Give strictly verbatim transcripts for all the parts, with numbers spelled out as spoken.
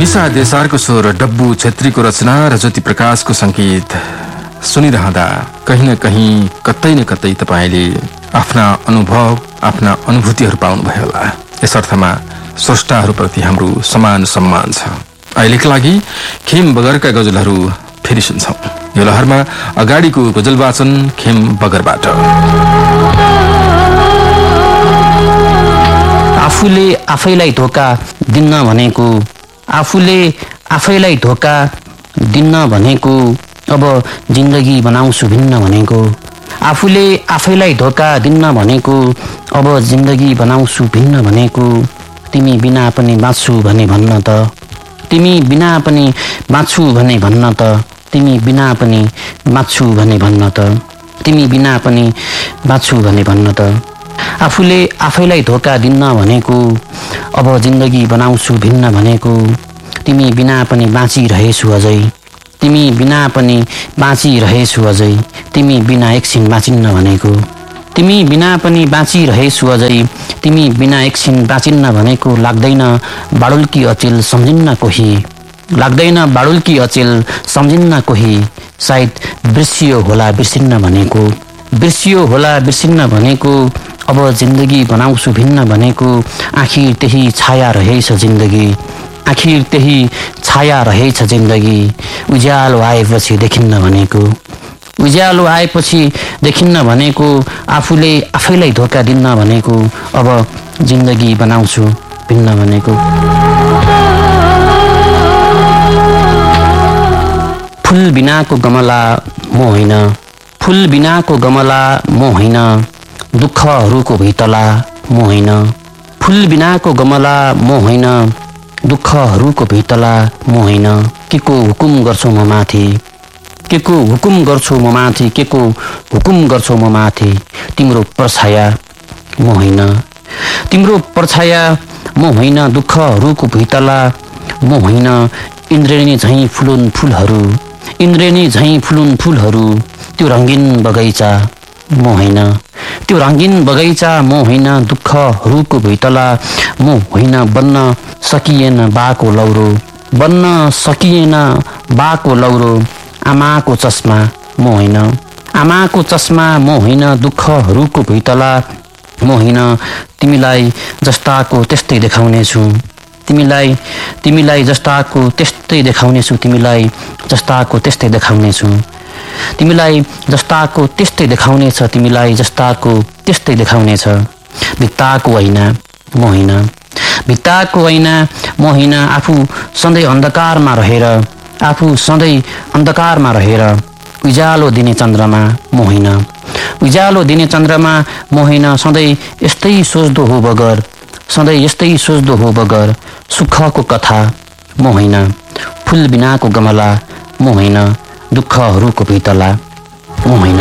निशा देसारको स्वर, डब्बु छेत्रीको रचना र ज्योति प्रकाशको संगीत सुनिरहँदा कहीँ न कहीँ कतै न कतै तपाईँले आफ्ना अनुभव, आफ्ना अनुभूतिहरू पाउनुभयो होला। यस अर्थमा स्रष्टाहरूप्रति हाम्रो समान सम्मान छ। अहिलेका लागि खेम बगरका गजलहरू फेरि सुन्छौं। यो लहरमा अगाडिको गजल वाचन खेम बगरबाट। आफूले आफैलाई धोका दिन्न भनेको, आफूले आफैलाई धोका दिन्न भनेको, अब जिन्दगी बनाउँछु भिन्न भनेको, आफूले आफैलाई धोका दिन्न भनेको, अब जिन्दगी बनाउँछु भिन्न भनेको, तिमी बिना पनि बाँच्छु भने भन्न त, तिमी बिना पनि बाँच्छु भने भन्न त, तिमी बिना पनि बाँच्छु भने भन्न त, तिमी बिना पनि बाँच्छु भने भन्न त, आफूले आफैलाई धोका दिन्न भनेको, अब जिन्दगी बनाउँछु भिन्न भनेको, तिमी बिना पनि बाँचिरहेछु अझै, तिमी बिना पनि बाँचिरहेछु अझै, तिमी बिना एकछिन बाँचिन्न भनेको, तिमी बिना पनि बाँचिरहेछु अझै, तिमी बिना एकछिन बाँचिन्न भनेको, लाग्दैन बाडुल्की अचेल सम्झिन्न कोही, लाग्दैन बाडुल्की अचेल सम्झिन्न कोही, सायद बिर्सियो होला बिर्सिन्न भनेको, बिर्सियो होला बिर्सिन्न भनेको, अब जिन्दगी बनाउँछु भिन्न भनेको, आखिर त्यही छाया रहेछ जिन्दगी, आखिर त्यही छाया रहेछ जिन्दगी, उज्यालो आएपछि देखिन्न भनेको, उज्यालो आएपछि देखिन्न भनेको, आफूले आफैलाई धोका दिन्न भनेको, अब जिन्दगी बनाउँछु भिन्न भनेको। फूल बिनाको गमला म होइन, फूल बिनाको गमला म होइन, दुःखहरूको भितला म होइन, फूल बिनाको गमला म होइन, दुःखहरूको भितला म होइन, के को हुकुम गर्छु म माथि, के को हुकुम गर्छु म माथि, के को हुकुम गर्छु म माथि, तिम्रो परछाया म होइन, तिम्रो परछाया म होइन, दुःखहरूको भितला म होइन, इन्द्रेणी झैँ फुलुन् फुलहरू, इन्द्रेणी झैँ फुलुन् फुलहरू, त्यो रङ्गीन बगैँचा म होइन, त्यो रङ्गीन बगैँचा म होइन, दुःखहरूको भितला म होइन, बन्न सकिएन बाको लौरो, बन्न सकिएन बाको लौरो, आमाको चस्मा म होइन, आमाको चस्मा म होइन, दुःखहरूको भितला म होइन, तिमीलाई जस्ताको त्यस्तै देखाउनेछु, तिमीलाई तिमीलाई जस्ताको त्यस्तै देखाउनेछु, तिमीलाई जस्ताको त्यस्तै देखाउनेछु, तिमीलाई जस्ताको त्यस्तै देखाउनेछ, तिमीलाई जस्ताको त्यस्तै देखाउनेछ, भित्ताको ऐना म होइन, भित्ताको ऐना म होइन, आफू सधैँ अन्धकारमा रहेर, आफू सधैँ अन्धकारमा रहेर, उज्यालो दिने चन्द्रमा म होइन, उज्यालो दिने चन्द्रमा म होइन, सधैँ यस्तै सोच्दो हो बगर, सधैँ यस्तै सोच्दो हो बगर, सुखको कथा म होइन, फुल बिनाको गमला म होइन, दुःखहरूको भितला म होइन।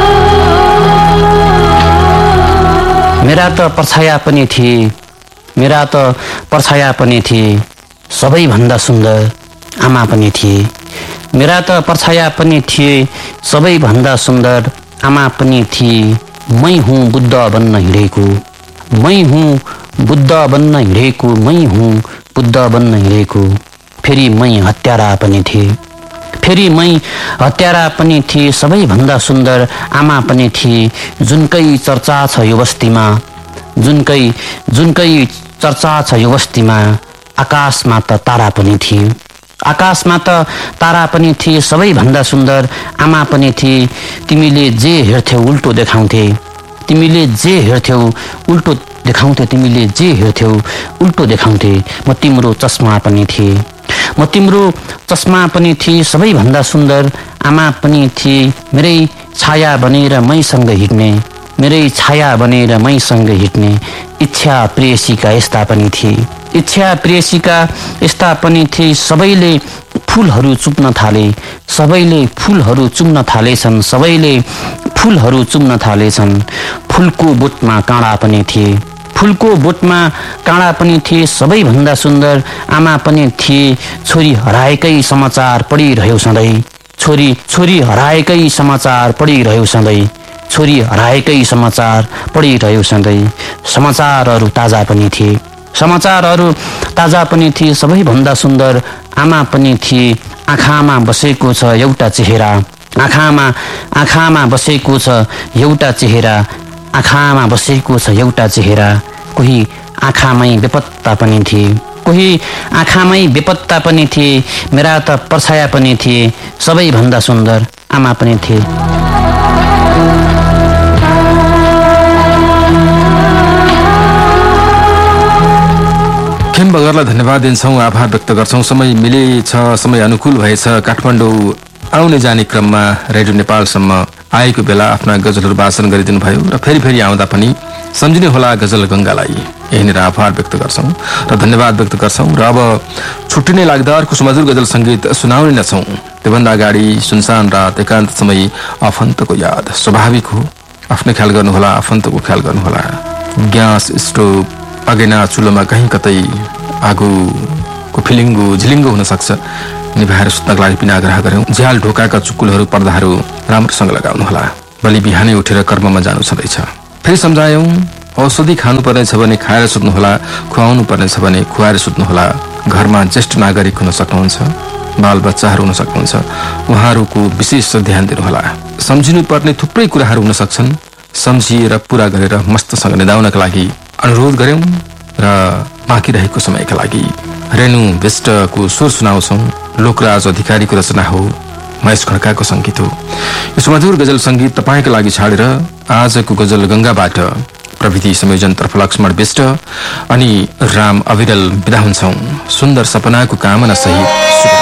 मेरा त परछाया पनि थिए, मेरा त परछाया पनि थिए, सबैभन्दा सुन्दर आमा पनि थिए, मेरा त परछाया पनि थिए, सबैभन्दा सुन्दर आमा पनि थिए, मै हुँ बुद्ध बन्न हिँडेको, मै हुँ बुद्ध बन्न हिँडेको, मै हुँ बुद्ध बन्न हिँडेको, फेरि मै हत्यारा पनि थिए, फेरि मै हत्यारा पनि थिए, सबैभन्दा सुन्दर आमा पनि थिए, जुनकै चर्चा छ यो बस्तीमा, जुनकै जुनकै चर्चा छ यो बस्तीमा, आकाशमा त तारा पनि थिए, आकाशमा त तारा पनि थिए, सबैभन्दा सुन्दर आमा पनि थिए, तिमीले जे हेर्थ्यौ उल्टो देखाउँथे, तिमीले जे हेर्थ्यौ उल्टो देखाउँथे, तिमीले जे हेर्थ्यौ उल्टो देखाउँथे, म तिम्रो चस्मा पनि थिए, म तिम्रो चस्मा पनि थिए, सबैभन्दा सुन्दर आमा पनि थिए, मेरै छाया बनेर मैसँग हिँड्ने, मेरै छाया बनेर मैसँग हिँड्ने, इच्छा प्रेयसीका यस्ता पनि थिए, इच्छा प्रेयसीका यस्ता पनि थिए, सबैले फुलहरू चुप्न थाले, सबैले फुलहरू चुम्न थालेछन्, सबैले फुलहरू चुम्न थालेछन्, फुलको बोटमा काँडा पनि थिए, फुलको बोटमा काँडा पनि थिए, सबैभन्दा सुन्दर आमा पनि थिए, छोरी हराएकै समाचार पढिरह्यौ सधैँ, छोरी छोरी हराएकै समाचार पढिरह्यौ सधैँ, छोरी हराएकै समाचार पढिरह्यौ सधैँ, समाचारहरू ताजा पनि थिए, समाचारहरू ताजा पनि थिए, सबैभन्दा सुन्दर आमा पनि थिए। आँखामा बसेको छ एउटा चेहरा, आँखामा आँखामा बसेको छ एउटा चेहरा, आँखामा बसेको छ एउटा चेहरा। कोही आँखामै बेपत्ता पनि थिए, कोही आँखामै बेपत्ता पनि थिए। मेरा त पर्छाया पनि थिए, सबैभन्दा सुन्दर आमा पनि थिए। खेम बगरलाई धन्यवाद दिन्छौँ, आभार व्यक्त गर्छौँ। समय मिलेछ, समय अनुकूल भएछ। काठमाडौँ आउने जाने क्रममा रेडियो नेपालसम्म आएको बेला आफ्ना गजलहरू वाचन गरिदिनु भयो र फेरि फेरि आउँदा पनि सम्झिने होला गजल गङ्गालाई। यहीँनिर आभार व्यक्त गर्छौँ र धन्यवाद व्यक्त गर्छौँ। र अब छुट्टिनै लाग्दा अर्को सुमधुर गजल सङ्गीत सुनाउने नै छौँ। त्योभन्दा अगाडि सुनसान रात, एकान्त समय, आफन्तको याद। स्वाभाविक हो, आफ्नो ख्याल गर्नुहोला, आफन्तको ख्याल गर्नुहोला। ग्यास स्टोभ, अगेना चुलोमा कहीँ कतै आगोको फिलिङ्गो झिलिङ्गो हुन सक्छ। निभाएर सुत्नको लागि पनि आग्रह गऱ्यौँ। झ्याल ढोकाका चुक्कुलहरू, पर्दाहरू राम्रोसँग लगाउनुहोला। भोलि बिहानै उठेर कर्ममा जानु छँदैछ। फेरि सम्झायौँ, औषधि खानुपर्ने छ भने खाएर सुत्नुहोला, खुवाउनु पर्ने छ भने खुवाएर सुत्नुहोला। घरमा ज्येष्ठ नागरिक हुन सक्नुहुन्छ, बालबच्चाहरू हुन सक्नुहुन्छ, उहाँहरूको विशेष ध्यान दिनुहोला। सम्झिनु पर्ने थुप्रै कुराहरू हुन सक्छन्, सम्झिएर पुरा गरेर मस्तसँग निदाउनका लागि अनुरोध गऱ्यौँ र बाँकी रहेको समयका लागि रेणु विष्टको स्वर सुनाउँछौँ। लोकराज अधिकारीको रचना हो, महेश खड्काको सङ्गीत हो। यो सुमधुर गजल सङ्गीत तपाईँका लागि छाडेर आजको गजल गङ्गाबाट प्रविधि संयोजनतर्फ लक्ष्मण विष्ट अनि राम अविरल बिदा हुन्छौँ। सुन्दर सपनाको कामना सहित।